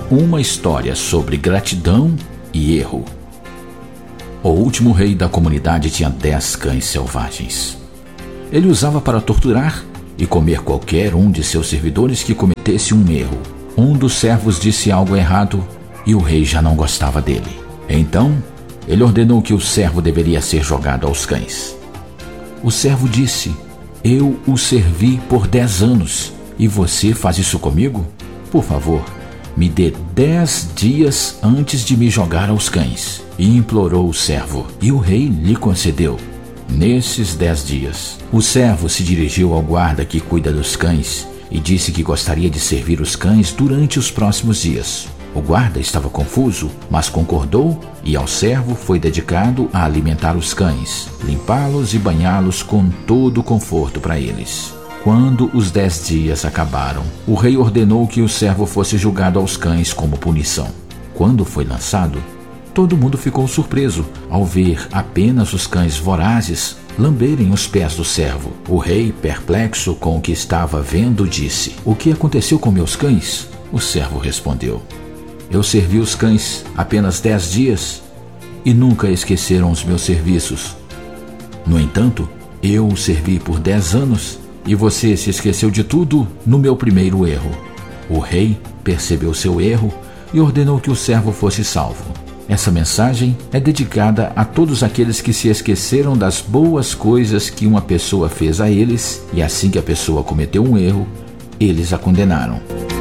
Uma história sobre gratidão e erro. O último rei da comunidade tinha 10 cães selvagens. Ele usava para torturar e comer qualquer um de seus servidores que cometesse um erro. Um dos servos disse algo errado e o rei já não gostava dele. Então, ele ordenou que o servo deveria ser jogado aos cães. O servo disse: "Eu o servi por 10 anos e você faz isso comigo? Por favor, me dê 10 dias antes de me jogar aos cães", e implorou o servo, e o rei lhe concedeu. Nesses 10 dias, o servo se dirigiu ao guarda que cuida dos cães e disse que gostaria de servir os cães durante os próximos dias. O guarda estava confuso, mas concordou, e ao servo foi dedicado a alimentar os cães, limpá-los e banhá-los com todo o conforto para eles. Quando os 10 dias acabaram, o rei ordenou que o servo fosse julgado aos cães como punição. Quando foi lançado, todo mundo ficou surpreso ao ver apenas os cães vorazes lamberem os pés do servo. O rei, perplexo com o que estava vendo, disse: "O que aconteceu com meus cães?" O servo respondeu: "Eu servi os cães apenas 10 dias e nunca esqueceram os meus serviços. No entanto, eu os servi por 10 anos e você se esqueceu de tudo no meu primeiro erro." O rei percebeu seu erro e ordenou que o servo fosse salvo. Essa mensagem é dedicada a todos aqueles que se esqueceram das boas coisas que uma pessoa fez a eles, e assim que a pessoa cometeu um erro, eles a condenaram.